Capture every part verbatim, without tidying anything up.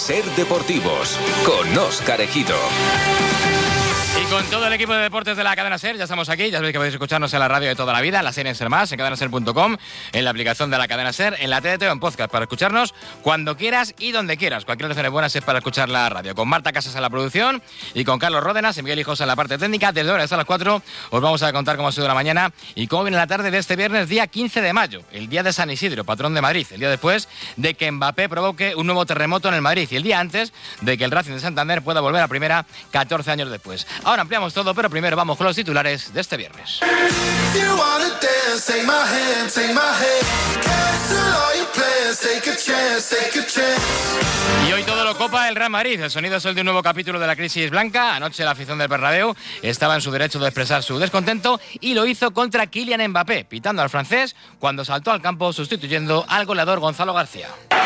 Ser Deportivos con Óscar Ejido. Y con todo el equipo de deportes de la cadena SER, ya estamos aquí. Ya sabéis que podéis escucharnos en la radio de toda la vida, en la SER en SER Más, en cadena ser punto com, en la aplicación de la cadena SER, en la T D T o en podcast para escucharnos cuando quieras y donde quieras. Cualquier opción buena es para escuchar la radio. Con Marta Casas en la producción y con Carlos Ródenas y Miguel Hijosa en la parte técnica. Desde ahora hasta las cuatro os vamos a contar cómo ha sido la mañana y cómo viene la tarde de este viernes, día quince de mayo, el día de San Isidro, patrón de Madrid. El día después de que Mbappé provoque un nuevo terremoto en el Madrid y el día antes de que el Racing de Santander pueda volver a primera catorce años después. Ahora ampliamos todo, pero primero vamos con los titulares de este viernes. Y hoy todo lo copa el Real Madrid. El sonido es el de un nuevo capítulo de la crisis blanca. Anoche la afición del Bernabéu estaba en su derecho de expresar su descontento y lo hizo contra Kylian Mbappé, pitando al francés cuando saltó al campo sustituyendo al goleador Gonzalo García.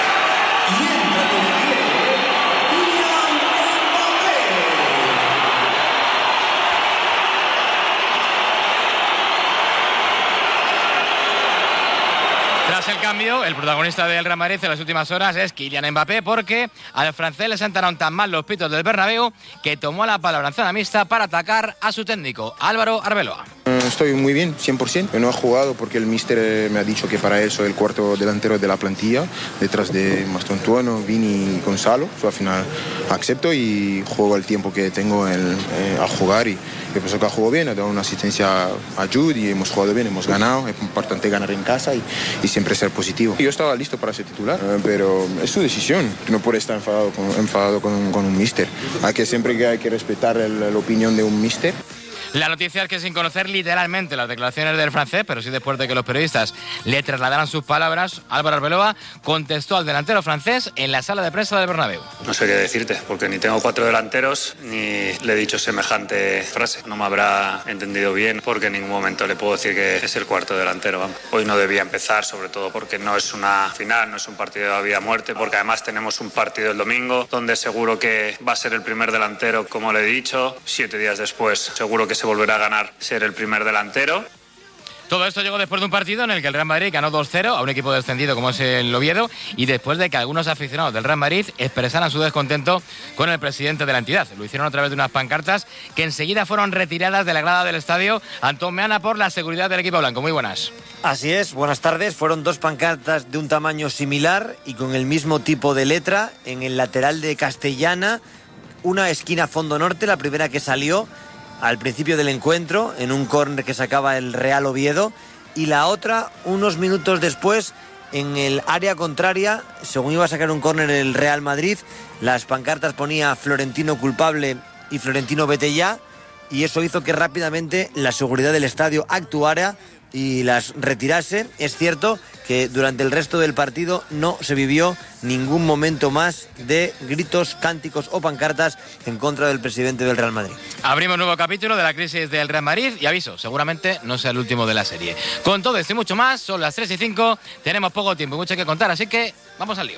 Tras el cambio, el protagonista del Real Madrid en las últimas horas es Kylian Mbappé, porque al francés le sentaron tan mal los pitos del Bernabéu que tomó la palabra en zona mixta para atacar a su técnico, Álvaro Arbeloa. Estoy muy bien, cien por ciento. No he jugado porque el míster me ha dicho que para él soy el cuarto delantero de la plantilla, detrás de Mastrotuono, Vini y Gonzalo. So, al final acepto y juego el tiempo que tengo el, eh, a jugar. Y yo pienso que ha jugado bien, ha dado una asistencia a Jude y hemos jugado bien, hemos ganado. Es importante ganar en casa y, y siempre ser positivo. Yo estaba listo para ser titular, pero es su decisión. No puede estar enfadado con, enfadado con, con un míster. Hay que siempre que hay que respetar el, la opinión de un míster. La noticia es que sin conocer literalmente las declaraciones del francés, pero sí después de que los periodistas le trasladaran sus palabras, Álvaro Arbeloa contestó al delantero francés en la sala de prensa del Bernabéu. No sé qué decirte, porque ni tengo cuatro delanteros ni le he dicho semejante frase. No me habrá entendido bien, porque en ningún momento le puedo decir que es el cuarto delantero. Vamos. Hoy no debía empezar, sobre todo porque no es una final, no es un partido de vida o muerte, porque además tenemos un partido el domingo donde seguro que va a ser el primer delantero, como le he dicho. Siete días después seguro que se volverá a ganar ser el primer delantero. Todo esto llegó después de un partido en el que el Real Madrid ganó dos cero a un equipo descendido como es el Oviedo y después de que algunos aficionados del Real Madrid expresaran su descontento con el presidente de la entidad. Lo hicieron a través de unas pancartas que enseguida fueron retiradas de la grada del estadio. Antón Meana por la seguridad del equipo blanco. Muy buenas. Así es, buenas tardes. Fueron dos pancartas de un tamaño similar y con el mismo tipo de letra en el lateral de Castellana, una esquina fondo norte, la primera que salió al principio del encuentro, en un córner que sacaba el Real Oviedo, y la otra unos minutos después en el área contraria, según iba a sacar un córner el Real Madrid. Las pancartas ponía Florentino culpable y Florentino vete ya, y eso hizo que rápidamente la seguridad del estadio actuara y las retirase. Es cierto que durante el resto del partido no se vivió ningún momento más de gritos, cánticos o pancartas en contra del presidente del Real Madrid. Abrimos un nuevo capítulo de la crisis del Real Madrid y aviso, seguramente no sea el último de la serie. Con todo esto y mucho más, son las tres y cinco, tenemos poco tiempo y mucho que contar, así que vamos al lío.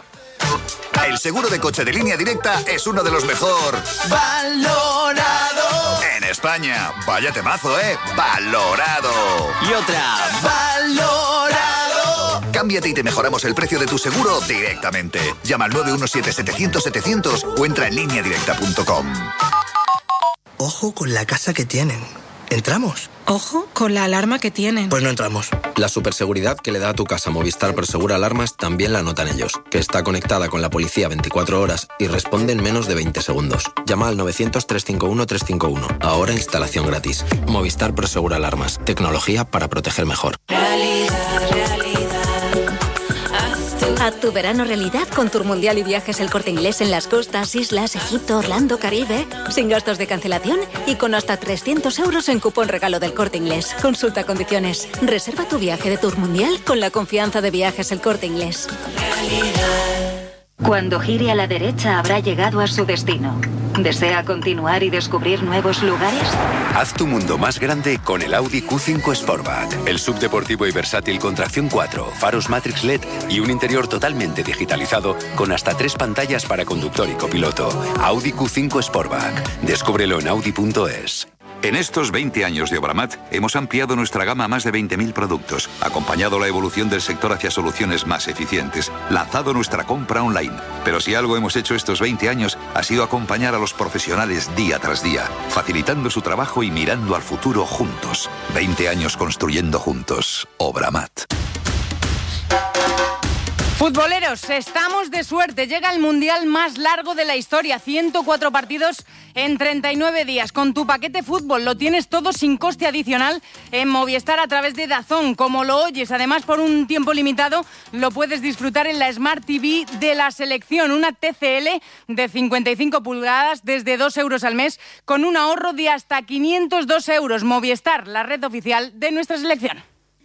El seguro de coche de Línea Directa es uno de los mejor valorado en España. Vaya temazo, ¿eh? Valorado. Y otra, valorado. Cámbiate y te mejoramos el precio de tu seguro directamente. Llama al nueve uno siete, setecientos, setecientos o entra en línea directa punto com. Ojo con la casa que tienen. ¿Entramos? Ojo con la alarma que tienen. Pues no entramos. La superseguridad que le da a tu casa Movistar Prosegura Alarmas también la notan ellos, que está conectada con la policía veinticuatro horas y responde en menos de veinte segundos. Llama al novecientos, trescientos cincuenta y uno, trescientos cincuenta y uno. Ahora instalación gratis. Movistar Prosegura Alarmas. Tecnología para proteger mejor. Realidad, realidad. Haz tu verano realidad con Tour Mundial y Viajes El Corte Inglés en las costas, islas, Egipto, Orlando, Caribe, sin gastos de cancelación y con hasta trescientos euros en cupón regalo del Corte Inglés. Consulta condiciones. Reserva tu viaje de Tour Mundial con la confianza de Viajes El Corte Inglés. Cuando gire a la derecha habrá llegado a su destino. ¿Desea continuar y descubrir nuevos lugares? Haz tu mundo más grande con el Audi Q cinco Sportback. El subdeportivo y versátil con tracción cuatro, faros Matrix L E D y un interior totalmente digitalizado con hasta tres pantallas para conductor y copiloto. Audi Q cinco Sportback. Descúbrelo en audi punto es. En estos veinte años de Obramat hemos ampliado nuestra gama a más de veinte mil productos, acompañado la evolución del sector hacia soluciones más eficientes, lanzado nuestra compra online. Pero si algo hemos hecho estos veinte años ha sido acompañar a los profesionales día tras día, facilitando su trabajo y mirando al futuro juntos. veinte años construyendo juntos. Obramat. Futboleros, estamos de suerte. Llega el mundial más largo de la historia. ciento cuatro partidos en treinta y nueve días. Con tu paquete fútbol lo tienes todo sin coste adicional en Movistar a través de DAZN. Como lo oyes, además por un tiempo limitado lo puedes disfrutar en la Smart T V de la selección. Una T C L de cincuenta y cinco pulgadas desde dos euros al mes con un ahorro de hasta quinientos dos euros. Movistar, la red oficial de nuestra selección.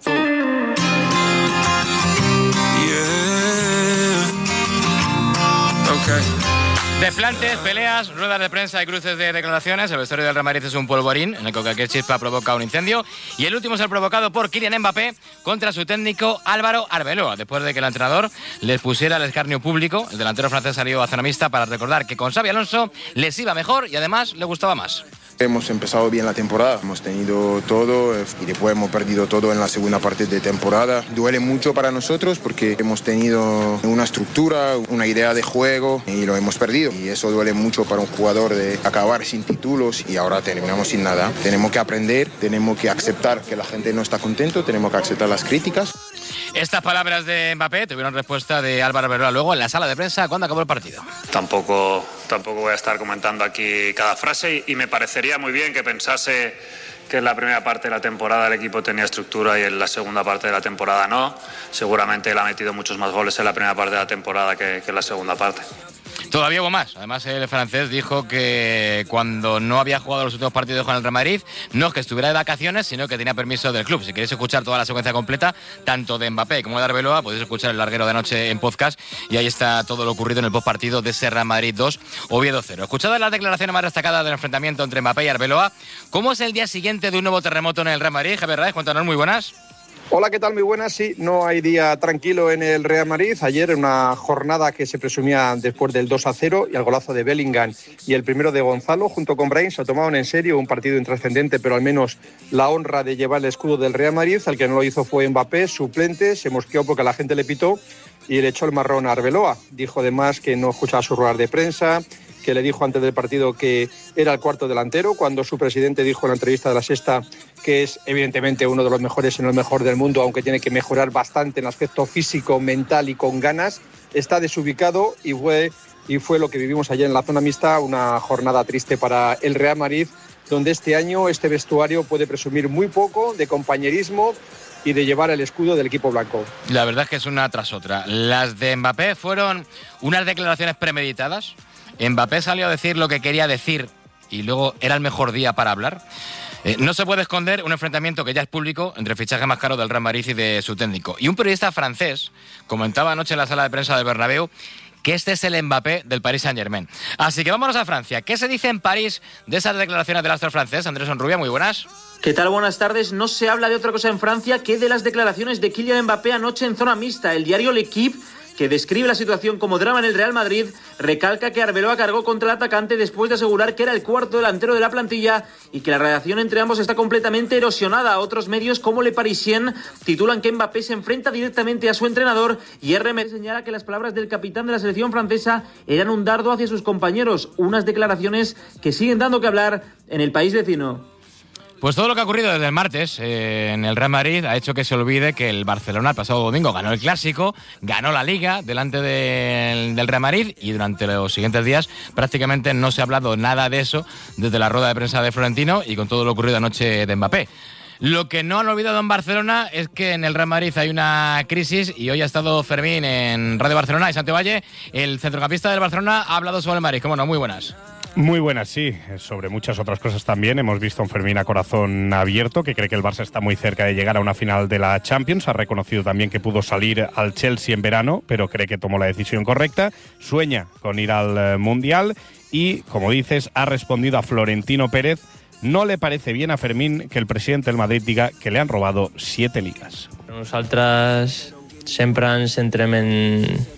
Desplantes, peleas, ruedas de prensa y cruces de declaraciones. El vestuario del Real Madrid es un polvorín en el que cualquier chispa provoca un incendio. Y el último es el provocado por Kylian Mbappé contra su técnico Álvaro Arbeloa, después de que el entrenador les pusiera el escarnio público. El delantero francés salió a zona mixta para recordar que con Xabi Alonso les iba mejor y además le gustaba más. Hemos empezado bien la temporada, hemos tenido todo y después hemos perdido todo en la segunda parte de temporada. Duele mucho para nosotros porque hemos tenido una estructura, una idea de juego y lo hemos perdido. Y eso duele mucho para un jugador de acabar sin títulos y ahora terminamos sin nada. Tenemos que aprender, tenemos que aceptar que la gente no está contento, tenemos que aceptar las críticas. Estas palabras de Mbappé tuvieron respuesta de Álvaro Arbeloa luego en la sala de prensa cuando acabó el partido. Tampoco, tampoco voy a estar comentando aquí cada frase y, y me parecería muy bien que pensase que en la primera parte de la temporada el equipo tenía estructura y en la segunda parte de la temporada no. Seguramente él ha metido muchos más goles en la primera parte de la temporada que, que en la segunda parte. Todavía hubo más. Además, el francés dijo que cuando no había jugado los últimos partidos con el Real Madrid, no es que estuviera de vacaciones, sino que tenía permiso del club. Si queréis escuchar toda la secuencia completa, tanto de Mbappé como de Arbeloa, podéis escuchar el larguero de anoche en podcast y ahí está todo lo ocurrido en el postpartido de ese Real Madrid dos, Oviedo cero. Escuchadas las declaraciones más destacadas del enfrentamiento entre Mbappé y Arbeloa, ¿cómo es el día siguiente de un nuevo terremoto en el Real Madrid? Javier Raez, cuéntanos, muy buenas. Hola, ¿qué tal? Muy buenas. Sí, no hay día tranquilo en el Real Madrid. Ayer, en una jornada que se presumía después del dos a cero y al golazo de Bellingham y el primero de Gonzalo, junto con Brahim, se tomaron en serio un partido intrascendente, pero al menos la honra de llevar el escudo del Real Madrid. Al que no lo hizo fue Mbappé, suplente, se mosqueó porque la gente le pitó y le echó el marrón a Arbeloa. Dijo además que no escuchaba sus ruedas de prensa, que le dijo antes del partido que era el cuarto delantero, cuando su presidente dijo en la entrevista de La Sexta que es evidentemente uno de los mejores, en el mejor del mundo, aunque tiene que mejorar bastante en aspecto físico, mental y con ganas. Está desubicado y fue, y fue lo que vivimos ayer en la zona mixta, una jornada triste para el Real Madrid, donde este año este vestuario puede presumir muy poco de compañerismo y de llevar el escudo del equipo blanco. La verdad es que es una tras otra. Las de Mbappé fueron unas declaraciones premeditadas. Mbappé salió a decir lo que quería decir y luego era el mejor día para hablar. Eh, no se puede esconder un enfrentamiento que ya es público entre el fichaje más caro del Real Madrid y de su técnico. Y un periodista francés comentaba anoche en la sala de prensa del Bernabéu que este es el Mbappé del Paris Saint-Germain. Así que vámonos a Francia. ¿Qué se dice en París de esas declaraciones del astro francés? Andrés Onrubia, muy buenas. ¿Qué tal? Buenas tardes. No se habla de otra cosa en Francia que de las declaraciones de Kylian Mbappé anoche en zona mixta. El diario L'Equipe, que describe la situación como drama en el Real Madrid, recalca que Arbeloa cargó contra el atacante después de asegurar que era el cuarto delantero de la plantilla y que la relación entre ambos está completamente erosionada. Otros medios como Le Parisien titulan que Mbappé se enfrenta directamente a su entrenador y R M señala que las palabras del capitán de la selección francesa eran un dardo hacia sus compañeros, unas declaraciones que siguen dando que hablar en el país vecino. Pues todo lo que ha ocurrido desde el martes eh, en el Real Madrid ha hecho que se olvide que el Barcelona el pasado domingo ganó el Clásico, ganó la Liga delante de, del Real Madrid y durante los siguientes días prácticamente no se ha hablado nada de eso desde la rueda de prensa de Florentino y con todo lo ocurrido anoche de Mbappé. Lo que no han olvidado en Barcelona es que en el Real Madrid hay una crisis y hoy ha estado Fermín en Radio Barcelona y Santiago Valle, el centrocampista del Barcelona, ha hablado sobre el Madrid. ¿Cómo no? Muy buenas. Muy buenas, sí. Sobre muchas otras cosas también. Hemos visto a un Fermín a corazón abierto, que cree que el Barça está muy cerca de llegar a una final de la Champions. Ha reconocido también que pudo salir al Chelsea en verano, pero cree que tomó la decisión correcta. Sueña con ir al Mundial y, como dices, ha respondido a Florentino Pérez. No le parece bien a Fermín que el presidente del Madrid diga que le han robado siete ligas. Nosaltres sempre ens centrem en,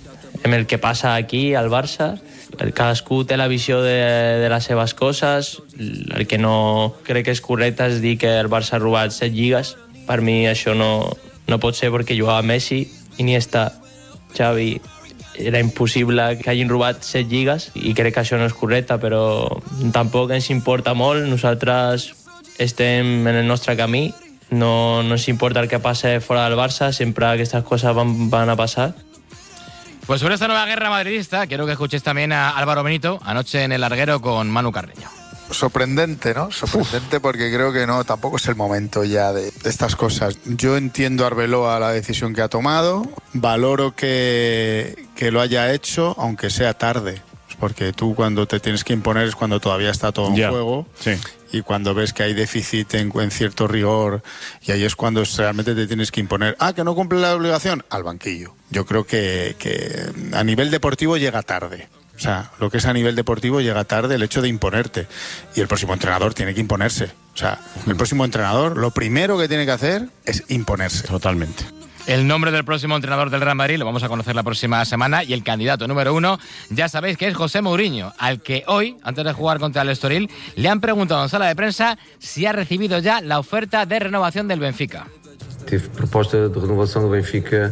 amb el que passa aquí al Barça. Cadascú té la visió de, de les seves coses. El que no crec que és correcte és dir que el Barça ha robat set lligues. Per mi això no, no pot ser perquè jugava Messi, Iniesta, Xavi. Era impossible que hagin robat set lligues i crec que això no és correcte, però tampoc ens importa molt. Nosaltres estem en el nostre camí. No, no ens importa el que passe fora del Barça, siempre aquestes cosas van, van a pasar. Pues sobre esta nueva guerra madridista, quiero que escuches también a Álvaro Benito anoche en el larguero con Manu Carreño. Sorprendente, ¿no? Sorprendente. Uf. Porque creo que no, tampoco es el momento ya de, de estas cosas. Yo entiendo a Arbeloa la decisión que ha tomado, valoro que, que lo haya hecho, aunque sea tarde. Porque tú cuando te tienes que imponer es cuando todavía está todo en yeah. juego. Sí. Y cuando ves que hay déficit en, en cierto rigor, y ahí es cuando realmente te tienes que imponer. Ah, que no cumple la obligación, al banquillo. Yo creo que, que a nivel deportivo llega tarde. O sea, lo que es a nivel deportivo llega tarde el hecho de imponerte. Y el próximo entrenador tiene que imponerse. O sea, el próximo entrenador lo primero que tiene que hacer es imponerse. Totalmente. El nombre del próximo entrenador del Real Madrid lo vamos a conocer la próxima semana, y el candidato número uno ya sabéis que es José Mourinho, al que hoy, antes de jugar contra el Estoril, le han preguntado en sala de prensa si ha recibido ya la oferta de renovación del Benfica. Tive proposta de renovación del Benfica.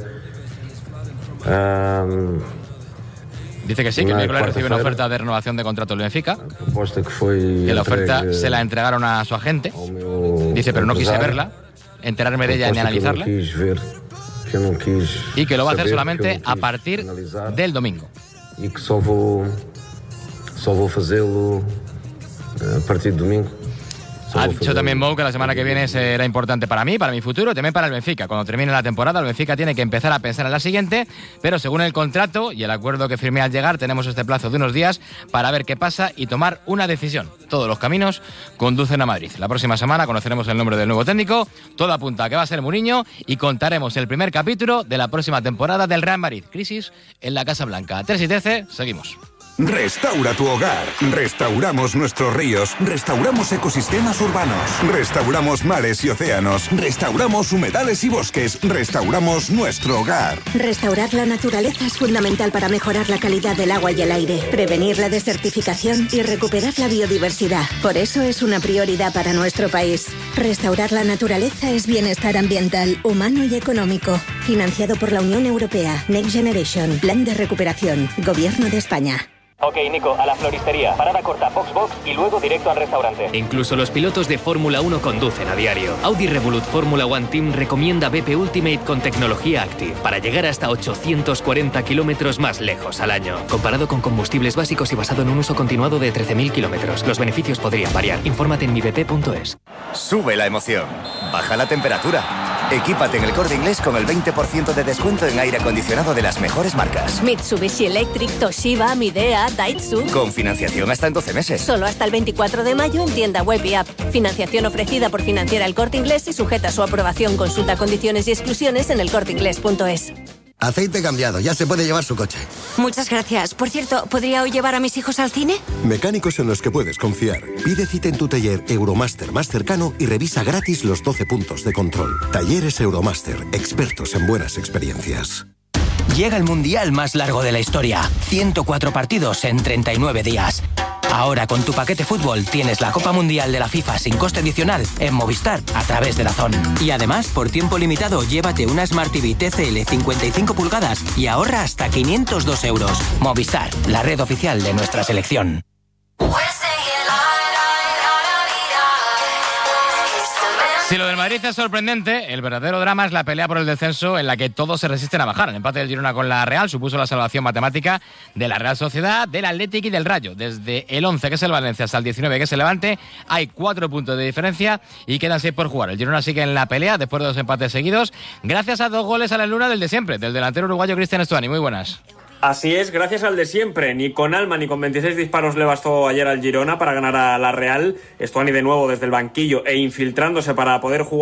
Um, Dice que sí, que el miércoles recibió una oferta de renovación de contrato del Benfica. Proposta que foi que la oferta se la entregaron a su agente. Dice, pero no quise verla, enterarme de ella ni analizarla. Que non quis y que lo va a hacer saber, solamente a partir analizar, del domingo. E que só vou, só vou fazê-lo a partir do domingo. Ha dicho también Mou que la semana que viene será importante para mí, para mi futuro, también para el Benfica. Cuando termine la temporada, el Benfica tiene que empezar a pensar en la siguiente, pero según el contrato y el acuerdo que firmé al llegar, tenemos este plazo de unos días para ver qué pasa y tomar una decisión. Todos los caminos conducen a Madrid. La próxima semana conoceremos el nombre del nuevo técnico, todo apunta a que va a ser Mourinho, y contaremos el primer capítulo de la próxima temporada del Real Madrid. Crisis en la Casa Blanca. tres y trece, seguimos. Restaura tu hogar. Restauramos nuestros ríos. Restauramos ecosistemas urbanos. Restauramos mares y océanos. Restauramos humedales y bosques. Restauramos nuestro hogar. Restaurar la naturaleza es fundamental para mejorar la calidad del agua y el aire, prevenir la desertificación y recuperar la biodiversidad. Por eso es una prioridad para nuestro país. Restaurar la naturaleza es bienestar ambiental, humano y económico. Financiado por la Unión Europea. Next Generation. Plan de recuperación. Gobierno de España. Ok, Nico, a la floristería. Parada corta, Box Box y luego directo al restaurante. Incluso los pilotos de Fórmula uno conducen a diario. Audi Revolut Fórmula One Team recomienda B P Ultimate con tecnología Active para llegar hasta ochocientos cuarenta kilómetros más lejos al año. Comparado con combustibles básicos y basado en un uso continuado de trece mil kilómetros. Los beneficios podrían variar. Infórmate en mi b p punto es. Sube la emoción. Baja la temperatura. Equípate en el Corte Inglés con el veinte por ciento de descuento en aire acondicionado de las mejores marcas. Mitsubishi Electric, Toshiba, Midea, Daihatsu. Con financiación hasta en doce meses. Solo hasta el veinticuatro de mayo en tienda web y app. Financiación ofrecida por Financiera El Corte Inglés y sujeta a su aprobación. Consulta condiciones y exclusiones en el corte inglés punto es. Aceite cambiado, ya se puede llevar su coche. Muchas gracias. Por cierto, ¿podría hoy llevar a mis hijos al cine? Mecánicos en los que puedes confiar. Pide cita en tu taller Euromaster más cercano y revisa gratis los doce puntos de control. Talleres Euromaster, expertos en buenas experiencias. Llega el mundial más largo de la historia. ciento cuatro partidos en treinta y nueve días. Ahora con tu paquete fútbol tienes la Copa Mundial de la FIFA sin coste adicional en Movistar a través de DAZN. Y además, por tiempo limitado, llévate una Smart T V T C L cincuenta y cinco pulgadas y ahorra hasta quinientos dos euros. Movistar, la red oficial de nuestra selección. Si lo del Madrid es sorprendente, el verdadero drama es la pelea por el descenso en la que todos se resisten a bajar. El empate del Girona con la Real supuso la salvación matemática de la Real Sociedad, del Athletic y del Rayo. Desde el once, que es el Valencia, hasta el diecinueve, que es el Levante, hay cuatro puntos de diferencia y quedan seis por jugar. El Girona sigue en la pelea después de dos empates seguidos, gracias a dos goles a la luna del de siempre, del delantero uruguayo Cristian Stuani. Muy buenas. Así es, gracias al de siempre. Ni con alma ni con veintiséis disparos le bastó ayer al Girona para ganar a la Real. Stuani de nuevo desde el banquillo e infiltrándose para poder jugar.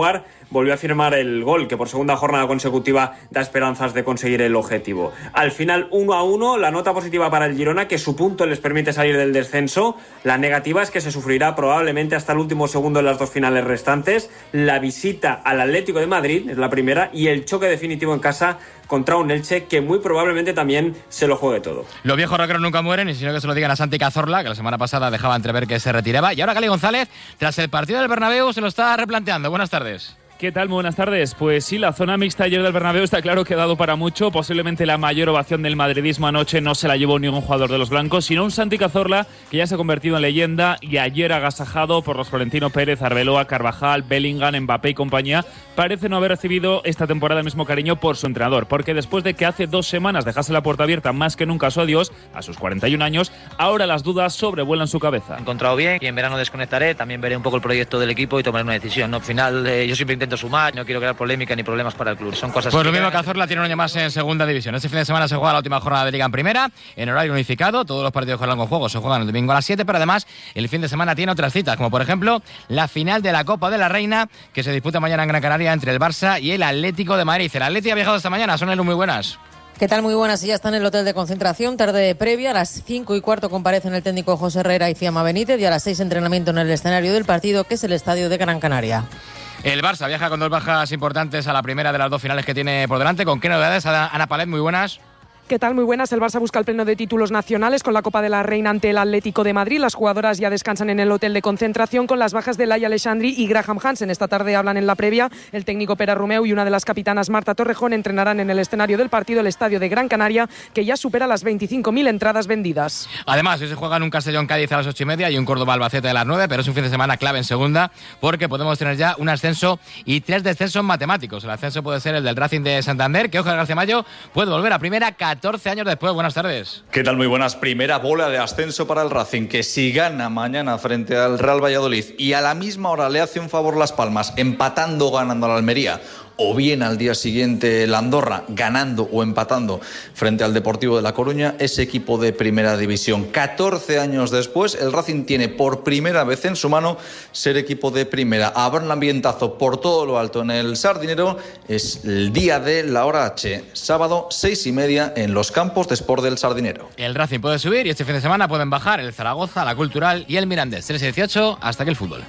volvió a firmar el gol que por segunda jornada consecutiva da esperanzas de conseguir el objetivo. Al final uno a uno, la nota positiva para el Girona, que su punto les permite salir del descenso. La negativa es que se sufrirá probablemente hasta el último segundo en las dos finales restantes. La visita al Atlético de Madrid es la primera y el choque definitivo en casa contra un Elche que muy probablemente también se lo juegue todo. Los viejos rockeros nunca mueren, y sino que se lo digan a Santi Cazorla, que la semana pasada dejaba entrever que se retiraba. Y ahora Gali González, tras el partido del Bernabéu, se lo está replanteando. Buenas tardes. ¿Qué tal? Muy buenas tardes. Pues sí, la zona mixta ayer del Bernabéu está claro que ha dado para mucho. Posiblemente la mayor ovación del madridismo anoche no se la llevó ningún jugador de los blancos, sino un Santi Cazorla que ya se ha convertido en leyenda y ayer agasajado por los Florentino Pérez, Arbeloa, Carvajal, Bellingham, Mbappé y compañía. Parece no haber recibido esta temporada el mismo cariño por su entrenador, porque después de que hace dos semanas dejase la puerta abierta más que nunca a su adiós, a sus cuarenta y un años, ahora las dudas sobrevuelan su cabeza. He encontrado bien y en verano desconectaré, también veré un poco el proyecto del equipo y tomaré una decisión. ¿no? Al final eh, yo siempre intento sumar, no quiero crear polémica ni problemas para el club. Son cosas Pues que lo mismo, quedan. Cazorla tiene un año más en segunda división. Este fin de semana se juega la última jornada de Liga en primera, en horario unificado. Todos los partidos con largo juego se juegan el domingo a las siete, pero además el fin de semana tiene otras citas, como por ejemplo la final de la Copa de la Reina, que se disputa mañana en Gran Canaria entre el Barça y el Atlético de Madrid. El Atlético ha viajado esta mañana, son muy buenas. ¿Qué tal? Muy buenas. Ya está en el hotel de concentración, tarde previa. A las cinco y cuarto comparecen el técnico José Herrera y Fiamma Benítez, y a las seis entrenamiento en el escenario del partido, que es el estadio de Gran Canaria. El Barça viaja con dos bajas importantes a la primera de las dos finales que tiene por delante. ¿Con qué novedades? Ana Palet, muy buenas. ¿Qué tal? Muy buenas. El Barça busca el pleno de títulos nacionales con la Copa de la Reina ante el Atlético de Madrid. Las jugadoras ya descansan en el hotel de concentración con las bajas de Laia Alexandri y Graham Hansen. Esta tarde hablan en la previa. El técnico Pere Romeu y una de las capitanas, Marta Torrejón, entrenarán en el escenario del partido, el estadio de Gran Canaria, que ya supera las veinticinco mil entradas vendidas. Además, hoy se juegan un Castellón-Cádiz a las ocho y media y un Córdoba-Albacete a las nueve, pero es un fin de semana clave en segunda porque podemos tener ya un ascenso y tres descensos matemáticos. El ascenso puede ser el del Racing de Santander, que Óscar García Mayo puede volver a primera catorce años después. Buenas tardes. ¿Qué tal? Muy buenas. Primera bola de ascenso para el Racing, que si gana mañana frente al Real Valladolid y a la misma hora le hace un favor Las Palmas, empatando o ganando a la Almería, o bien al día siguiente la Andorra, ganando o empatando frente al Deportivo de La Coruña, ese equipo de primera división. catorce años después, el Racing tiene por primera vez en su mano ser equipo de primera. Habrá un ambientazo por todo lo alto en el Sardinero. Es el día de la hora H, sábado seis y media en los campos de Sport del Sardinero. El Racing puede subir y este fin de semana pueden bajar el Zaragoza, la Cultural y el Mirandés. tres y dieciocho, hasta aquí el fútbol.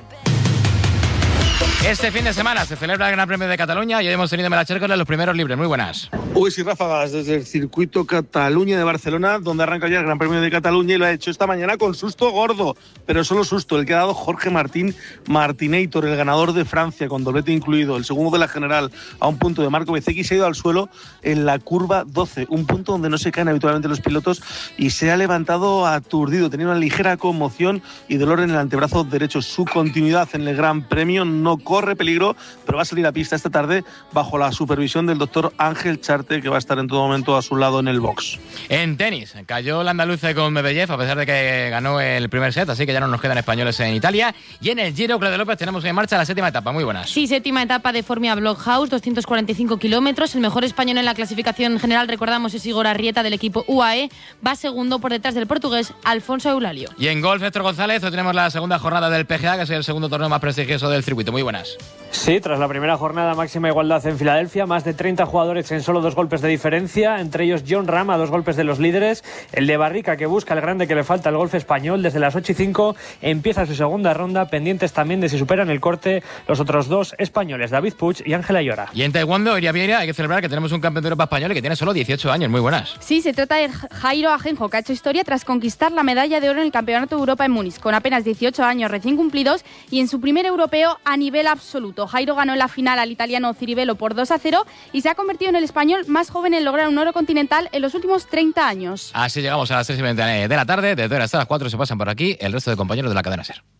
Este fin de semana se celebra el Gran Premio de Cataluña y hoy hemos tenido en Melachércoles los primeros libres. Muy buenas. Uy, sí, ráfagas desde el circuito Cataluña de Barcelona, donde arranca ya el Gran Premio de Cataluña, y lo ha hecho esta mañana con susto gordo, pero solo susto el que ha dado Jorge Martín Martinator, el ganador de Francia, con doblete incluido, el segundo de la general, a un punto de Marco Bezzecchi. Se ha ido al suelo en la curva doce, un punto donde no se caen habitualmente los pilotos, y se ha levantado aturdido, tenía una ligera conmoción y dolor en el antebrazo derecho. Su continuidad en el Gran Premio no corre peligro, pero va a salir a pista esta tarde bajo la supervisión del doctor Ángel Charte, que va a estar en todo momento a su lado en el box. En tenis, cayó el andaluce con Medvedev, a pesar de que ganó el primer set, así que ya no nos quedan españoles en Italia. Y en el Giro, Claudia López, tenemos en marcha la séptima etapa. Muy buenas. Sí, séptima etapa de Formia Blockhouse, doscientos cuarenta y cinco kilómetros. El mejor español en la clasificación general, recordamos, es Igor Arrieta, del equipo U A E. Va segundo por detrás del portugués Alfonso Eulalio. Y en golf, Héctor González, hoy tenemos la segunda jornada del P G A, que es el segundo torneo más prestigioso del circuito. Muy buenas. Sí, tras la primera jornada, máxima igualdad en Filadelfia, más de treinta jugadores en solo dos golpes de diferencia, entre ellos John Ram a dos golpes de los líderes, el de Barrica, que busca el grande que le falta al golf español. Desde las ocho y cinco empieza su segunda ronda, pendientes también de si superan el corte los otros dos españoles, David Puig y Ángela Llora. Y en Taekwondo, Iria Vieira, hay que celebrar que tenemos un campeón de Europa español y que tiene solo dieciocho años. Muy buenas. Sí, se trata de Jairo Ajenjo, que ha hecho historia tras conquistar la medalla de oro en el Campeonato de Europa en Múnich, con apenas dieciocho años recién cumplidos y en su primer europeo a nivel absoluto. Jairo ganó en la final al italiano Ciribello por dos a cero y se ha convertido en el español más joven en lograr un oro continental en los últimos treinta años. Así llegamos a las tres y veinte de la tarde. Desde ahora hasta las cuatro se pasan por aquí el resto de compañeros de la cadena SER.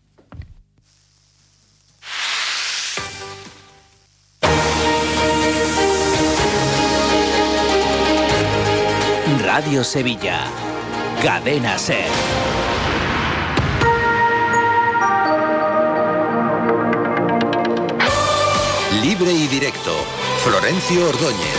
Radio Sevilla, Cadena SER. Libre y directo, Florencio Ordóñez.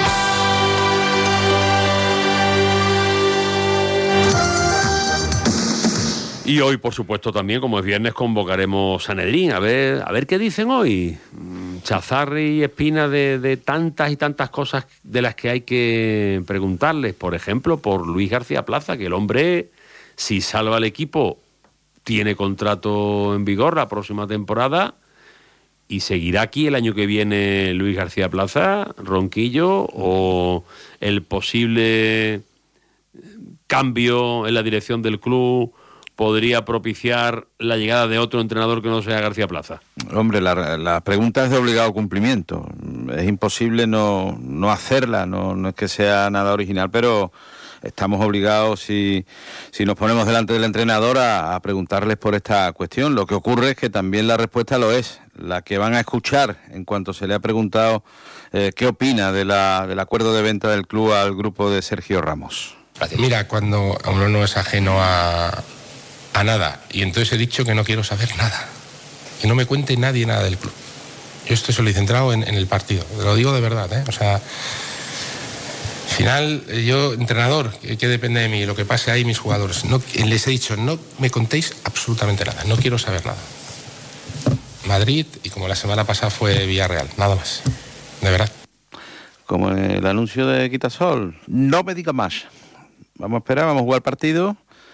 Y hoy, por supuesto, también, como es viernes, convocaremos a Sanedrín. A ver, a ver qué dicen hoy. Chazarri y Espina de, de tantas y tantas cosas de las que hay que preguntarles. Por ejemplo, por Luis García Plaza, que el hombre, si salva al equipo, tiene contrato en vigor la próxima temporada y seguirá aquí el año que viene Luis García Plaza, Ronquillo, o el posible cambio en la dirección del club podría propiciar la llegada de otro entrenador que no sea García Plaza. Hombre, la, la pregunta es de obligado cumplimiento. Es imposible no, no hacerla, no, no es que sea nada original, pero estamos obligados, si, si nos ponemos delante del entrenador, a, a preguntarles por esta cuestión. Lo que ocurre es que también la respuesta lo es, la que van a escuchar en cuanto se le ha preguntado eh, qué opina de la, del acuerdo de venta del club al grupo de Sergio Ramos. Mira, cuando uno no es ajeno a, a nada, y entonces he dicho que no quiero saber nada, que no me cuente nadie nada del club. Yo estoy solo centrado en, en el partido, lo digo de verdad, ¿eh? O sea, al final, yo, entrenador, ¿qué depende de mí? Lo que pase ahí, mis jugadores. No, les he dicho, no me contéis absolutamente nada, no quiero saber nada. Madrid, y como la semana pasada fue Villarreal, nada más, de verdad. Como el anuncio de Quitasol, no me diga más. Vamos a esperar, vamos a jugar el partido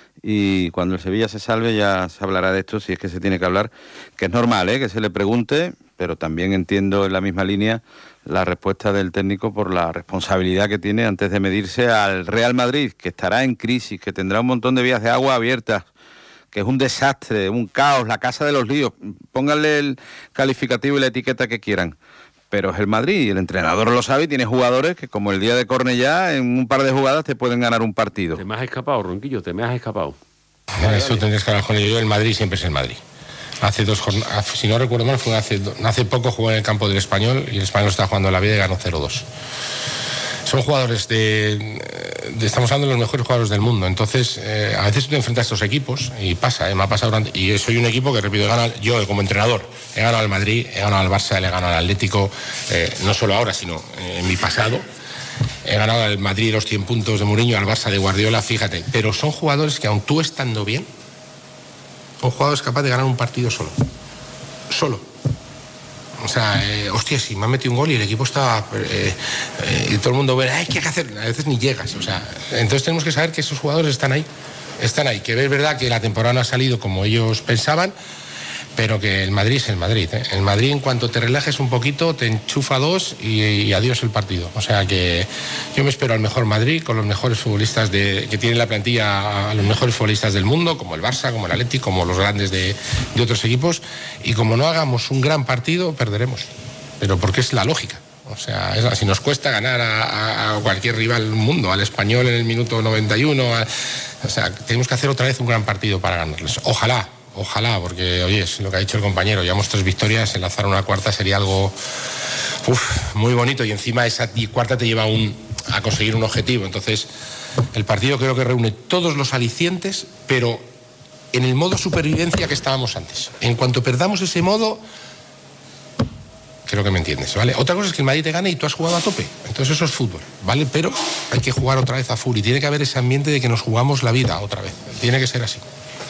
y cuando el Sevilla se salve ya se hablará de esto, si es que se tiene que hablar, que es normal, ¿eh? Que se le pregunte, pero también entiendo en la misma línea la respuesta del técnico por la responsabilidad que tiene antes de medirse al Real Madrid, que estará en crisis, que tendrá un montón de vías de agua abiertas, que es un desastre, un caos, la casa de los líos. Pónganle el calificativo y la etiqueta que quieran. Pero es el Madrid y el entrenador lo sabe y tiene jugadores que, como el día de Cornellá, en un par de jugadas te pueden ganar un partido. Te me has escapado, Ronquillo, te me has escapado. No, eso tendrías que hablar con ellos. El Madrid siempre es el Madrid. Hace dos jornadas, si no recuerdo mal, fue hace, hace poco jugó en el campo del Español y el Español está jugando a la vida y ganó cero dos. Son jugadores de, de... Estamos hablando de los mejores jugadores del mundo. Entonces, eh, a veces tú te enfrentas a estos equipos y pasa, eh, me ha pasado durante... Y soy un equipo que, repito, he ganado, yo como entrenador, he ganado al Madrid, he ganado al Barça, le he ganado al Atlético, eh, no solo ahora, sino eh, en mi pasado. He ganado al Madrid los cien puntos de Mourinho, al Barça de Guardiola, fíjate. Pero son jugadores que, aun tú estando bien, son jugadores capaces de ganar un partido solo. Solo. O sea, eh, hostia, si me ha metido un gol y el equipo está... Eh, eh, y todo el mundo ve, ay, ¿qué hay que hacer? A veces ni llegas, o sea... Entonces tenemos que saber que esos jugadores están ahí. Están ahí. Que es verdad que la temporada no ha salido como ellos pensaban, pero que el Madrid es el Madrid, ¿eh? El Madrid, en cuanto te relajes un poquito, te enchufa dos y, y adiós el partido. O sea que yo me espero al mejor Madrid, con los mejores futbolistas de, que tiene la plantilla, a los mejores futbolistas del mundo, como el Barça, como el Atlético, como los grandes de, de otros equipos. Y como no hagamos un gran partido, perderemos. Pero porque es la lógica. O sea, es, si nos cuesta ganar a, a cualquier rival del mundo, al Español en el minuto noventa y uno, a, o sea, tenemos que hacer otra vez un gran partido para ganarles. Ojalá. Ojalá, porque, oye, es lo que ha dicho el compañero, llevamos tres victorias, enlazar una cuarta sería algo uf, muy bonito y encima esa cuarta te lleva a, un, a conseguir un objetivo. Entonces, el partido creo que reúne todos los alicientes, pero en el modo supervivencia que estábamos antes. En cuanto perdamos ese modo, creo que me entiendes, ¿vale? Otra cosa es que el Madrid te gane y tú has jugado a tope, entonces eso es fútbol, ¿vale? Pero hay que jugar otra vez a full y tiene que haber ese ambiente de que nos jugamos la vida otra vez, tiene que ser así.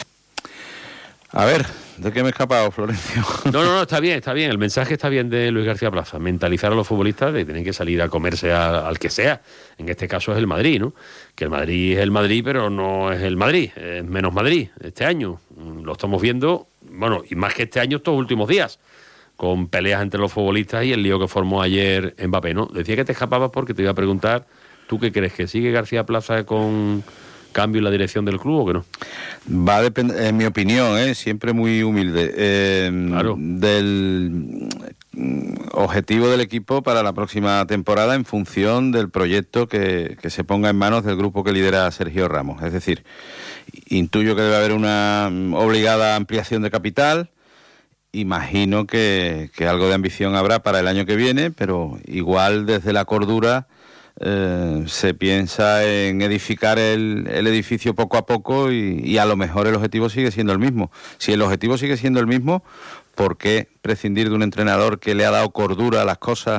A ver, ¿de qué me he escapado, Florencio? No, no, no, está bien, está bien. El mensaje está bien de Luis García Plaza. Mentalizar a los futbolistas de que tienen que salir a comerse a, al que sea. En este caso es el Madrid, ¿no? Que el Madrid es el Madrid, pero no es el Madrid. Es menos Madrid este año. Lo estamos viendo, bueno, y más que este año, estos últimos días, con peleas entre los futbolistas y el lío que formó ayer Mbappé, ¿no? Decía que te escapabas porque te iba a preguntar, ¿tú qué crees? ¿Que sigue García Plaza con cambio en la dirección del club o que no? Va a depender, en mi opinión, ¿eh? Siempre muy humilde, eh, claro, del objetivo del equipo para la próxima temporada en función del proyecto que, que se ponga en manos del grupo que lidera Sergio Ramos. Es decir, intuyo que debe haber una obligada ampliación de capital. Imagino que, que algo de ambición habrá para el año que viene, pero igual desde la cordura Eh, se piensa en edificar el, el edificio poco a poco y, y a lo mejor el objetivo sigue siendo el mismo. Si el objetivo sigue siendo el mismo, ¿por qué prescindir de un entrenador que le ha dado cordura a las cosas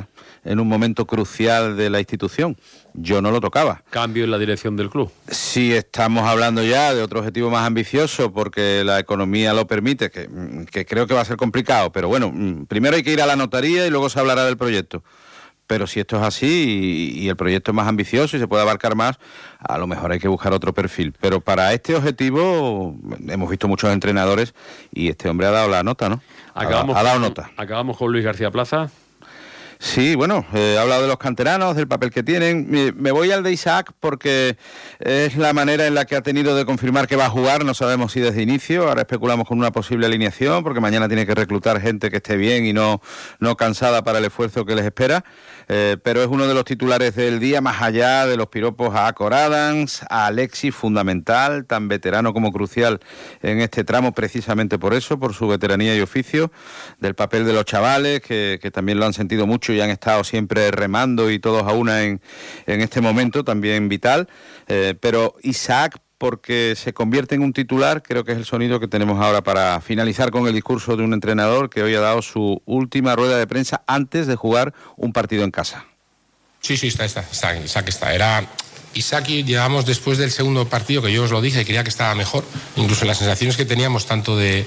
en un momento crucial de la institución. Yo no lo tocaba. Cambio en la dirección del club. Si estamos hablando ya de otro objetivo más ambicioso, porque la economía lo permite, que, que creo que va a ser complicado, pero bueno, primero hay que ir a la notaría y luego se hablará del proyecto. Pero si esto es así y, y el proyecto es más ambicioso y se puede abarcar más, a lo mejor hay que buscar otro perfil. Pero para este objetivo hemos visto muchos entrenadores y este hombre ha dado la nota, ¿no? Acabamos ha, ha dado con, nota. Acabamos con Luis García Plaza. Sí, bueno, eh, he hablado de los canteranos, del papel que tienen. Me, me voy al de Isaac porque es la manera en la que ha tenido de confirmar que va a jugar. No sabemos si desde inicio, ahora especulamos con una posible alineación, porque mañana tiene que reclutar gente que esté bien y no, no cansada para el esfuerzo que les espera. Eh, pero es uno de los titulares del día, más allá de los piropos a Acor Adams, a Alexis, fundamental, tan veterano como crucial en este tramo, precisamente por eso, por su veteranía y oficio, del papel de los chavales, que, que también lo han sentido mucho y han estado siempre remando y todos a una en, en este momento, también vital. Eh, pero Isaac, porque se convierte en un titular, creo que es el sonido que tenemos ahora para finalizar con el discurso de un entrenador que hoy ha dado su última rueda de prensa antes de jugar un partido en casa. Sí, sí, está, está, está Isaac está. Era Isaac, llegamos después del segundo partido, que yo os lo dije, creía que estaba mejor. Incluso las sensaciones que teníamos tanto de,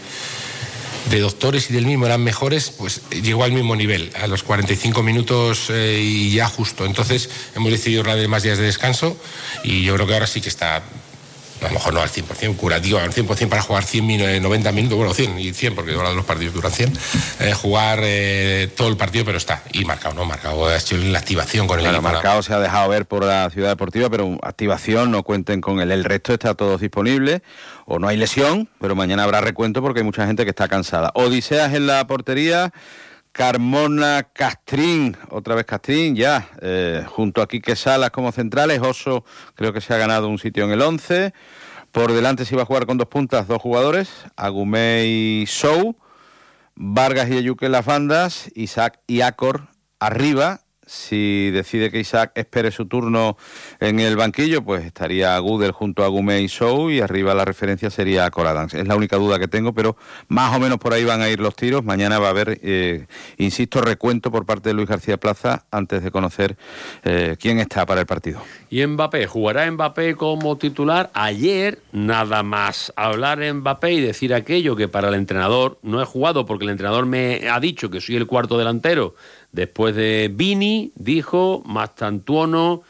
de doctores y del mismo eran mejores, pues llegó al mismo nivel, a los cuarenta y cinco minutos eh, y ya justo. Entonces hemos decidido darle más días de descanso y yo creo que ahora sí que está... A lo mejor no al cien por ciento, curativo, al cien por ciento para jugar cien, noventa minutos, bueno, cien y cien, porque ahora los partidos duran cien, eh, jugar eh, todo el partido, pero está, y marcado, ¿no? Marcado, ha hecho la activación con el claro, equipo. Marcado se ha dejado ver por la Ciudad Deportiva, pero activación, no cuenten con él. El resto está todos disponibles, o no hay lesión, pero mañana habrá recuento porque hay mucha gente que está cansada. Odiseas en la portería, Carmona, Castrín, otra vez Castrín, ya, eh, junto a Quique Salas como centrales. Oso creo que se ha ganado un sitio en el once. Por delante se iba a jugar con dos puntas, dos jugadores, Agumé y Sou, Vargas y Eyuque en las bandas, Isaac y Acor arriba. Si decide que Isaac espere su turno en el banquillo, pues estaría Gudel junto a Agumé y Sou, y arriba la referencia sería Acor Adams. Es la única duda que tengo, pero más o menos por ahí van a ir los tiros. Mañana va a haber, eh, insisto, recuento por parte de Luis García Plaza antes de conocer eh, quién está para el partido. Y Mbappé, ¿jugará Mbappé como titular? Ayer, nada más hablar de Mbappé y decir aquello que para el entrenador no he jugado porque el entrenador me ha dicho que soy el cuarto delantero. Después de Vini, dijo, Mastantuono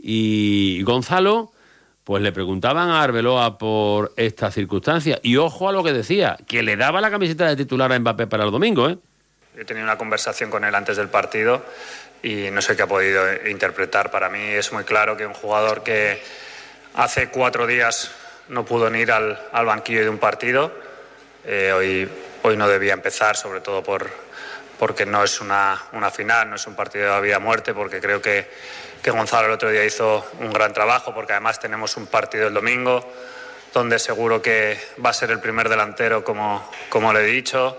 y Gonzalo, pues le preguntaban a Arbeloa por esta circunstancia. Y ojo a lo que decía, que le daba la camiseta de titular a Mbappé para el domingo, ¿eh? He tenido una conversación con él antes del partido y no sé qué ha podido interpretar. Para mí es muy claro que un jugador que hace cuatro días no pudo ni ir al, al banquillo de un partido, eh, hoy, hoy no debía empezar, sobre todo por... porque no es una, una final, no es un partido de vida o muerte, porque creo que, que Gonzalo el otro día hizo un gran trabajo, porque además tenemos un partido el domingo, donde seguro que va a ser el primer delantero, como, como le he dicho,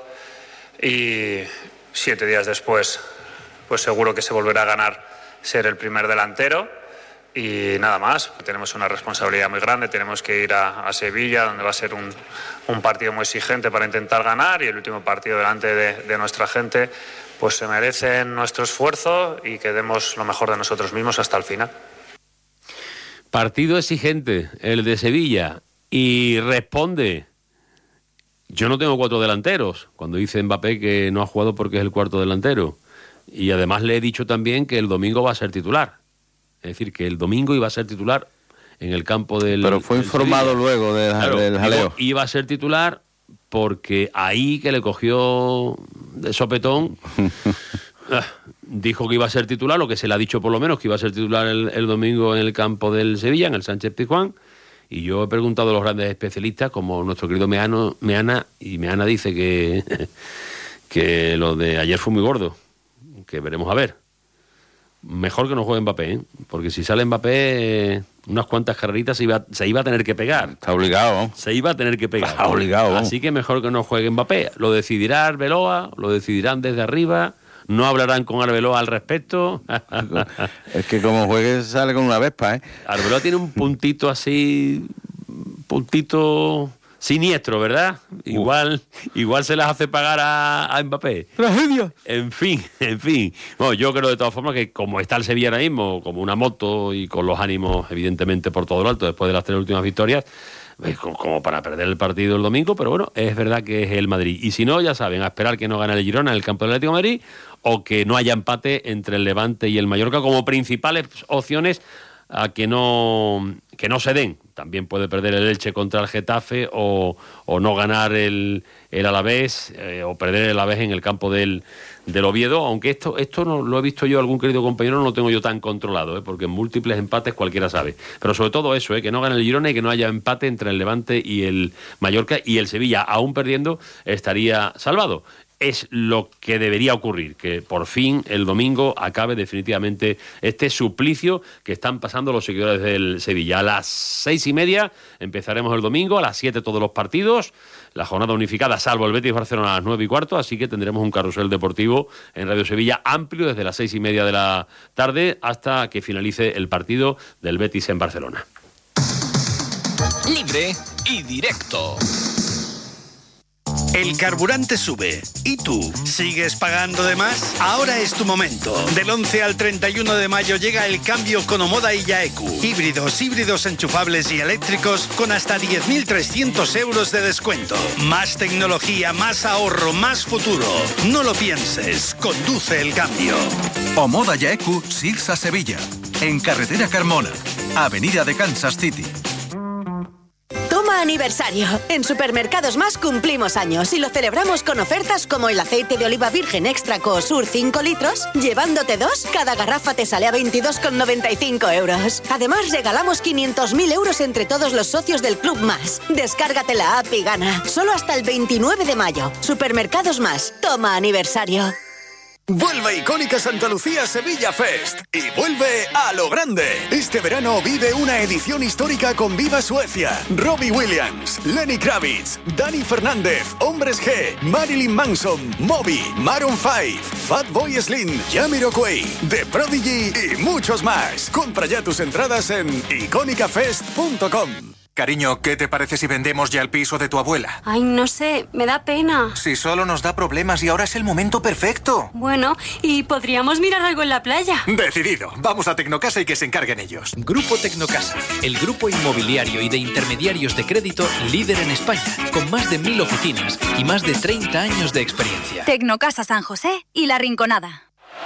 y siete días después, pues seguro que se volverá a ganar ser el primer delantero. Y nada más, tenemos una responsabilidad muy grande, tenemos que ir a, a Sevilla, donde va a ser un, un partido muy exigente para intentar ganar, y el último partido delante de, de nuestra gente, pues se merecen nuestro esfuerzo y que demos lo mejor de nosotros mismos hasta el final. Partido exigente, el de Sevilla, y responde, yo no tengo cuatro delanteros, cuando dice Mbappé que no ha jugado porque es el cuarto delantero, y además le he dicho también que el domingo va a ser titular. Es decir, que el domingo iba a ser titular en el campo del... Pero fue del informado Sevilla. luego de, claro, del jaleo. Digo, iba a ser titular porque ahí que le cogió de sopetón, dijo que iba a ser titular, lo que se le ha dicho por lo menos, que iba a ser titular el, el domingo en el campo del Sevilla, en el Sánchez Pizjuán. Y yo he preguntado a los grandes especialistas, como nuestro querido Meano, Meana, y Meana dice que, que lo de ayer fue muy gordo, que veremos a ver. Mejor que no juegue Mbappé, ¿eh? Porque si sale Mbappé, eh, unas cuantas carreritas se iba, se iba a tener que pegar. Está obligado. ¿no? Se iba a tener que pegar. Está obligado. Así que mejor que no juegue Mbappé. Lo decidirá Arbeloa, lo decidirán desde arriba, no hablarán con Arbeloa al respecto. Es que como juegue sale con una vespa, ¿eh? Arbeloa tiene un puntito así, puntito siniestro, ¿verdad? Igual, igual se las hace pagar a, a Mbappé. ¡Tragedia! En fin, en fin. Bueno, yo creo de todas formas que como está el Sevilla ahora mismo, como una moto y con los ánimos evidentemente por todo lo alto después de las tres últimas victorias, pues, como para perder el partido el domingo, pero bueno, es verdad que es el Madrid. Y si no, ya saben, a esperar que no gane el Girona en el campo del Atlético de Madrid o que no haya empate entre el Levante y el Mallorca como principales opciones a que no, que no se den. También puede perder el Elche contra el Getafe o, o no ganar el, el Alavés eh, o perder el Alavés en el campo del, del Oviedo, aunque esto esto no lo he visto yo, algún querido compañero, no lo tengo yo tan controlado, ¿eh? Porque en múltiples empates cualquiera sabe. Pero sobre todo eso, ¿eh? Que no gane el Girona y que no haya empate entre el Levante y el Mallorca, y el Sevilla, aún perdiendo, estaría salvado. Es lo que debería ocurrir, que por fin el domingo acabe definitivamente este suplicio que están pasando los seguidores del Sevilla. A las seis y media empezaremos el domingo, a las siete todos los partidos, la jornada unificada, salvo el Betis Barcelona a las nueve y cuarto, así que tendremos un carrusel deportivo en Radio Sevilla amplio desde las seis y media de la tarde hasta que finalice el partido del Betis en Barcelona. Libre y directo. El carburante sube. ¿Y tú? ¿Sigues pagando de más? Ahora es tu momento. Del once al treinta y uno de mayo llega el cambio con Omoda y Yaeku. Híbridos, híbridos enchufables y eléctricos con hasta diez mil trescientos euros de descuento. Más tecnología, más ahorro, más futuro. No lo pienses. Conduce el cambio. Omoda Yaeku, Sirsa Sevilla. En Carretera Carmona. Avenida de Kansas City. Toma aniversario. En Supermercados Más cumplimos años y lo celebramos con ofertas como el aceite de oliva virgen extra Coosur cinco litros. Llevándote dos, cada garrafa te sale a veintidós con noventa y cinco euros. Además, regalamos quinientos mil euros entre todos los socios del Club Más. Descárgate la app y gana. Solo hasta el veintinueve de mayo. Supermercados Más. Toma aniversario. Vuelve Icónica Santa Lucía Sevilla Fest y vuelve a lo grande. Este verano vive una edición histórica con Viva Suecia, Robbie Williams, Lenny Kravitz, Dani Fernández, Hombres G, Marilyn Manson, Moby, Maroon cinco, Fatboy Slim, Jamiroquai, The Prodigy y muchos más. Compra ya tus entradas en icónica fest punto com. Cariño, ¿qué te parece si vendemos ya el piso de tu abuela? Ay, no sé, me da pena. Si solo nos da problemas y ahora es el momento perfecto. Bueno, y podríamos mirar algo en la playa. Decidido, vamos a Tecnocasa y que se encarguen ellos. Grupo Tecnocasa, el grupo inmobiliario y de intermediarios de crédito líder en España, con más de mil oficinas y más de treinta años de experiencia. Tecnocasa San José y La Rinconada.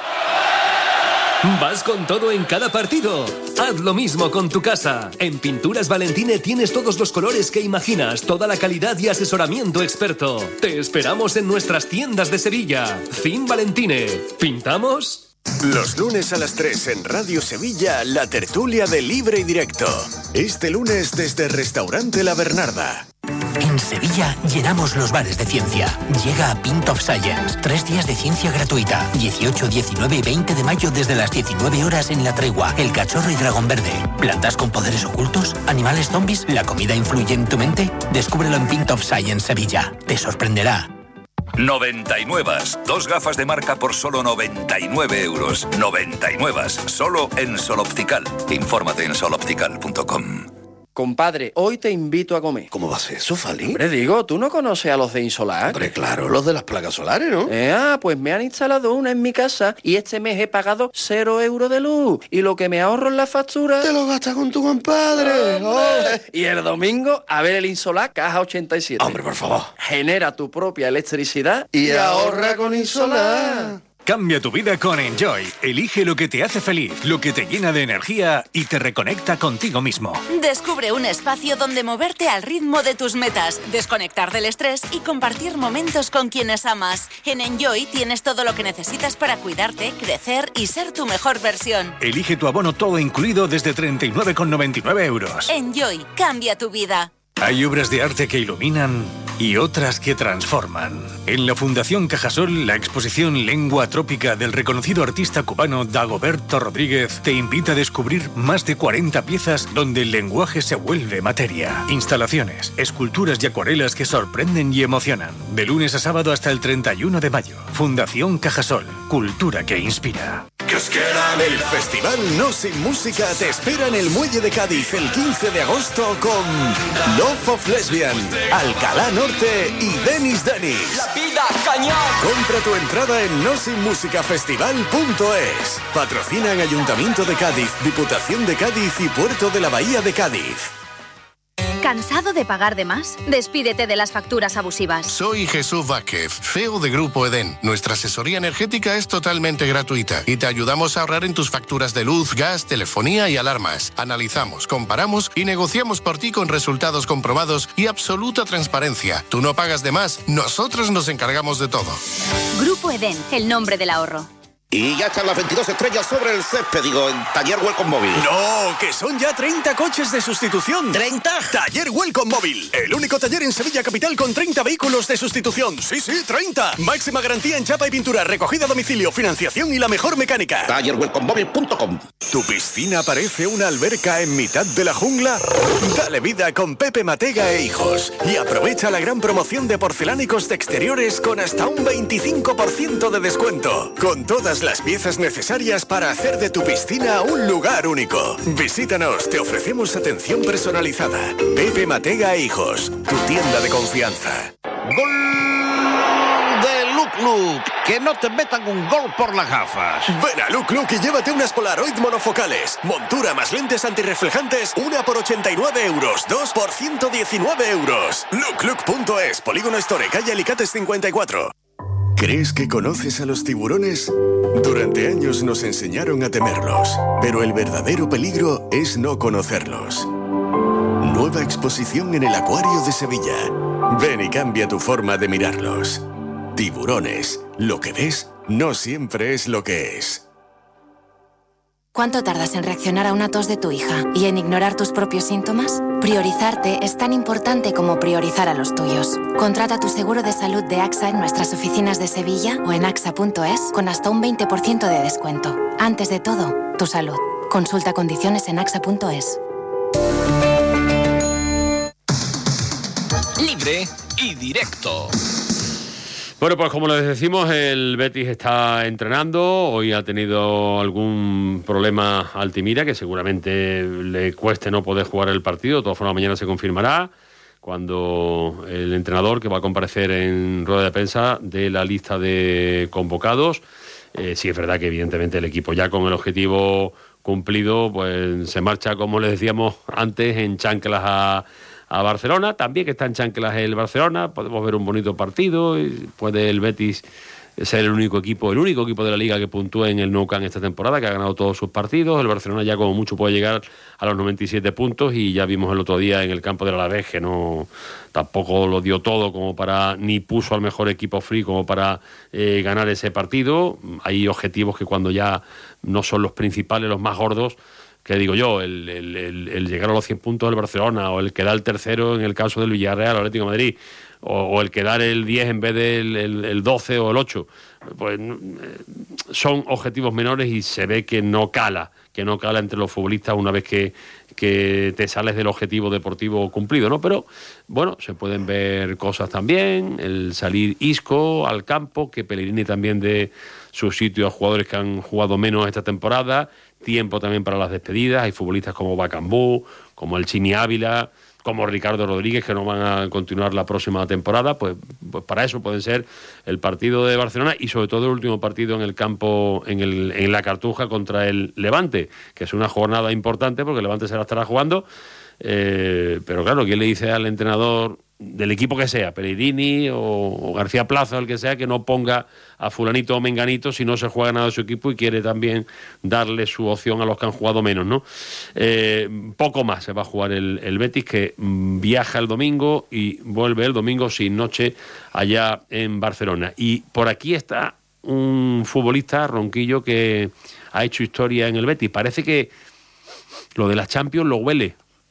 Vas con todo en cada partido. Haz lo mismo con tu casa. En Pinturas Valentine tienes todos los colores que imaginas, toda la calidad y asesoramiento experto. Te esperamos en nuestras tiendas de Sevilla. Fin Valentine. ¿Pintamos? Los lunes a las tres en Radio Sevilla, la tertulia de Libre y Directo. Este lunes desde Restaurante La Bernarda. En Sevilla llenamos los bares de ciencia. Llega a Pint of Science. Tres días de ciencia gratuita. dieciocho, diecinueve y veinte de mayo desde las diecinueve horas en La Tregua, El Cachorro y Dragón Verde. ¿Plantas con poderes ocultos? ¿Animales zombies? ¿La comida influye en tu mente? Descúbrelo en Pint of Science Sevilla. Te sorprenderá. noventa y nueve. Dos gafas de marca por solo noventa y nueve euros. noventa y nueve. Solo en Sol Optical. Infórmate en sol optical punto com. Compadre, hoy te invito a comer. ¿Cómo va a ser eso, Fali? Hombre, digo, ¿tú no conoces a los de Insolar? Hombre, claro, los de las placas solares, ¿no? Eh, ah, pues me han instalado una en mi casa y este mes he pagado cero euros de luz. Y lo que me ahorro en la factura... ¡Te lo gastas con tu compadre! ¡Oh! Y el domingo, a ver el Insolar Caja ochenta y siete. Hombre, por favor. Genera tu propia electricidad y, y ahorra con Insolar. Cambia tu vida con Enjoy. Elige lo que te hace feliz, lo que te llena de energía y te reconecta contigo mismo. Descubre un espacio donde moverte al ritmo de tus metas, desconectar del estrés y compartir momentos con quienes amas. En Enjoy tienes todo lo que necesitas para cuidarte, crecer y ser tu mejor versión. Elige tu abono todo incluido desde treinta y nueve con noventa y nueve euros. Enjoy, cambia tu vida. Hay obras de arte que iluminan y otras que transforman. En la Fundación Cajasol, la exposición Lengua Trópica del reconocido artista cubano Dagoberto Rodríguez te invita a descubrir más de cuarenta piezas donde el lenguaje se vuelve materia. Instalaciones, esculturas y acuarelas que sorprenden y emocionan. De lunes a sábado hasta el treinta y uno de mayo. Fundación Cajasol, cultura que inspira. El Festival No Sin Música te espera en el Muelle de Cádiz el quince de agosto con Love of Lesbian, Alcalá Norte y Denis Denis. La vida cañón. Compra tu entrada en no sin música festival punto es. Patrocinan Ayuntamiento de Cádiz, Diputación de Cádiz y Puerto de la Bahía de Cádiz. ¿Cansado de pagar de más? Despídete de las facturas abusivas. Soy Jesús Vázquez, C E O de Grupo Edén. Nuestra asesoría energética es totalmente gratuita y te ayudamos a ahorrar en tus facturas de luz, gas, telefonía y alarmas. Analizamos, comparamos y negociamos por ti con resultados comprobados y absoluta transparencia. Tú no pagas de más, nosotros nos encargamos de todo. Grupo Edén, el nombre del ahorro. Y ya están las veintidós estrellas sobre el césped, digo, en Taller Welcome Móvil. No, que son ya treinta coches de sustitución. ¿treinta? Taller Welcome Móvil, el único taller en Sevilla Capital con treinta vehículos de sustitución. Sí, sí, treinta. Máxima garantía en chapa y pintura, recogida a domicilio, financiación y la mejor mecánica. Taller Welcome Móvil punto com. ¿Tu piscina parece una alberca en mitad de la jungla? Dale vida con Pepe Matega e Hijos y aprovecha la gran promoción de porcelánicos de exteriores con hasta un veinticinco por ciento de descuento. Con todas las piezas necesarias para hacer de tu piscina un lugar único. Visítanos, te ofrecemos atención personalizada. Pepe Matega e Hijos, tu tienda de confianza. ¡Gol de Luc Luc! Que no te metan un gol por las gafas. Ven a Luc Luc y llévate unas Polaroid monofocales. Montura más lentes antirreflejantes, una por ochenta y nueve euros, dos por ciento diecinueve euros. Luc Luc punto es, Polígono Store, calle Alicates cincuenta y cuatro. ¿Crees que conoces a los tiburones? Durante años nos enseñaron a temerlos, pero el verdadero peligro es no conocerlos. Nueva exposición en el Acuario de Sevilla. Ven y cambia tu forma de mirarlos. Tiburones. Lo que ves no siempre es lo que es. ¿Cuánto tardas en reaccionar a una tos de tu hija y en ignorar tus propios síntomas? Priorizarte es tan importante como priorizar a los tuyos. Contrata tu seguro de salud de AXA en nuestras oficinas de Sevilla o en axa punto es con hasta un veinte por ciento de descuento. Antes de todo, tu salud. Consulta condiciones en axa punto es. Libre y directo. Bueno, pues como les decimos, el Betis está entrenando. Hoy ha tenido algún problema Altimira, que seguramente le cueste no poder jugar el partido. De todas formas, mañana se confirmará cuando el entrenador, que va a comparecer en rueda de prensa, dé la lista de convocados. Eh, sí, es verdad que evidentemente el equipo ya con el objetivo cumplido, pues se marcha, como les decíamos antes, en chanclas a... a Barcelona, también que está en chanclas el Barcelona, podemos ver un bonito partido, y puede el Betis ser el único equipo, el único equipo de la Liga que puntúe en el Nou Camp esta temporada, que ha ganado todos sus partidos. El Barcelona ya como mucho puede llegar a los noventa y siete puntos y ya vimos el otro día en el campo del Alavés que no, tampoco lo dio todo como para, ni puso al mejor equipo free como para eh, ganar ese partido. Hay objetivos que cuando ya no son los principales, los más gordos, que digo yo, el, el, el, el llegar a los cien puntos del Barcelona, o el quedar el tercero en el caso del Villarreal, Atlético de Madrid, o, o el quedar el diez en vez del el, el doce o el ocho, pues son objetivos menores y se ve que no cala, que no cala entre los futbolistas una vez que, que te sales del objetivo deportivo cumplido, ¿no? Pero, bueno, se pueden ver cosas también, el salir Isco al campo, que Pellegrini también dé su sitio a jugadores que han jugado menos esta temporada, tiempo también para las despedidas. Hay futbolistas como Bacambú, como el Chini Ávila, como Ricardo Rodríguez, que no van a continuar la próxima temporada. Pues, pues para eso pueden ser el partido de Barcelona y sobre todo el último partido en el campo, en, el, en la Cartuja contra el Levante, que es una jornada importante porque el Levante se la estará jugando. Eh, pero claro, ¿quién le dice al entrenador del equipo que sea, Pellegrini o, o García Plaza, o el que sea, que no ponga a fulanito o menganito si no se juega nada de su equipo y quiere también darle su opción a los que han jugado menos, ¿no? Eh, poco más se va a jugar el, el Betis, que viaja el domingo y vuelve el domingo sin noche allá en Barcelona. Y por aquí está un futbolista, Ronquillo, que ha hecho historia en el Betis. Parece que lo de la Champions lo huele,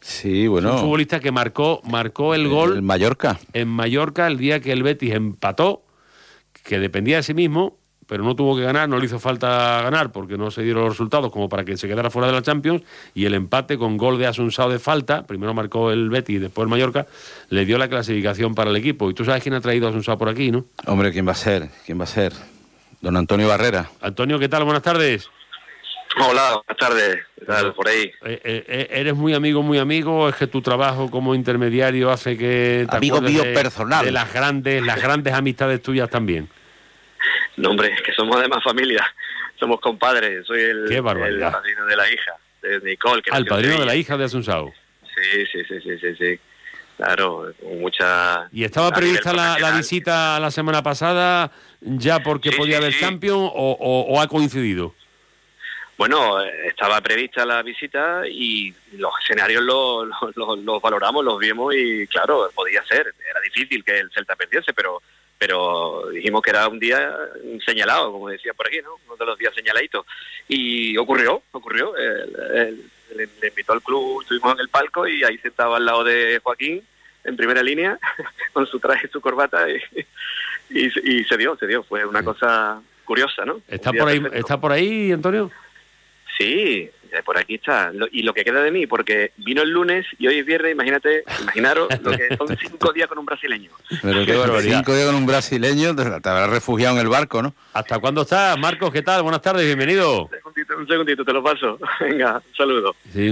Sí, bueno. Un futbolista que marcó, marcó el gol... En Mallorca. En Mallorca, el día que el Betis empató, que dependía de sí mismo, pero no tuvo que ganar, no le hizo falta ganar porque no se dieron los resultados como para que se quedara fuera de la Champions, y el empate con gol de Asunsao de falta, primero marcó el Betis y después el Mallorca, le dio la clasificación para el equipo. Y tú sabes quién ha traído a Asunsao por aquí, ¿no? Hombre, ¿quién va a ser? ¿Quién va a ser? Don Antonio Barrera. Antonio, ¿qué tal? Buenas tardes. Hola, buenas tardes. ¿Qué tal por ahí? Eh, eh, ¿Eres muy amigo, muy amigo? ¿Es que tu trabajo como intermediario hace que te Amigo mío de, personal. de las grandes, las grandes amistades tuyas también? No, hombre, es que somos además familia. Somos compadres. Soy el, Qué barbaridad. el padrino de la hija, de Nicole. Que Al nació en padrino de Sevilla. la hija de Asunsao. Sí, sí, sí, sí, sí, sí. Claro, con mucha... ¿Y estaba a nivel prevista la, la profesional. visita la semana pasada ya porque Sí, podía sí, haber sí. Champions o, o, o ha coincidido? Bueno, eh, estaba prevista la visita y los escenarios los los- los valoramos, los vimos y claro, podía ser. Era difícil que el Celta perdiese, pero pero dijimos que era un día señalado, como decía por aquí, ¿no? Uno de los días señaladitos. Y ocurrió, ocurrió. El- el- le, le invitó al club, estuvimos en el palco y ahí sentado al lado de Joaquín, en primera línea, con su traje y su corbata y, y, y se dio, se dio. Fue una cosa curiosa, ¿no? ¿Está Un día por ahí, perfecto. ¿Está por ahí, Antonio? Sí, eh, por aquí está. Lo- y lo que queda de mí, porque vino el lunes y hoy es viernes, imagínate, imaginaros lo que son cinco días con un brasileño. Pero qué barbaridad. Cinco días con un brasileño, te, te habrás refugiado en el barco, ¿no? ¿Hasta cuándo estás, Marcos? ¿Qué tal? Buenas tardes, bienvenido. Un segundito, un segundito, te lo paso. Venga, un saludo. Sí,